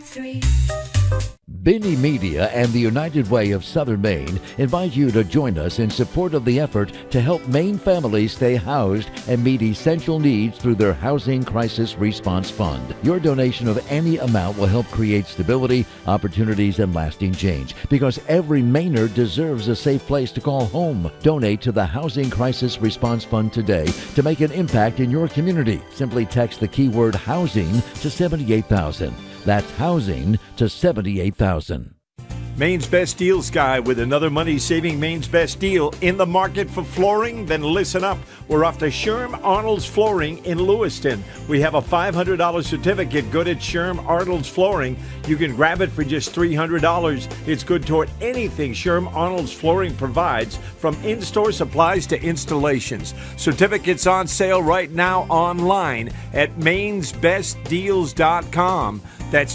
three. Binney Media and the United Way of Southern Maine invite you to join us in support of the effort to help Maine families stay housed and meet essential needs through their Housing Crisis Response Fund. Your donation of any amount will help create stability, opportunities, and lasting change, because every Mainer deserves a safe place to call home. Donate to the Housing Crisis Response Fund today to make an impact in your community. Simply text the keyword housing to 78,000. That's housing to 78,000. Maine's Best Deals guy with another money-saving Maine's Best Deal. In the market for flooring? Then listen up. We're off to Sherm Arnold's Flooring in Lewiston. We have a $500 certificate good at Sherm Arnold's Flooring. You can grab it for just $300. It's good toward anything Sherm Arnold's Flooring provides, from in-store supplies to installations. Certificates on sale right now online at mainsbestdeals.com. That's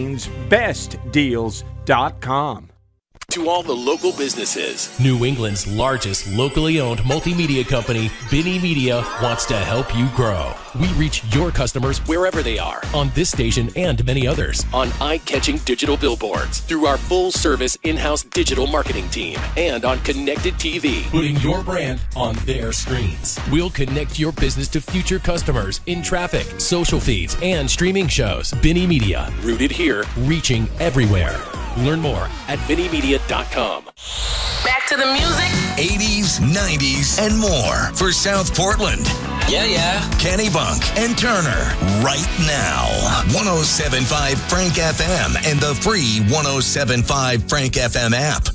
mainsbestdeals.com. To all the local businesses, New England's largest locally owned multimedia company, Binney Media, wants to help you grow. We reach your customers wherever they are, on this station and many others, on eye-catching digital billboards, through our full-service in-house digital marketing team, and on connected TV, putting your brand on their screens. We'll connect your business to future customers in traffic, social feeds, and streaming shows. Binney Media, rooted here, reaching everywhere. Learn more at BinneyMedia.com. Back to the music. 80s, 90s, and more for South Portland. Yeah. Kennebunk and Turner right now. 107.5 Frank FM and the free 107.5 Frank FM app.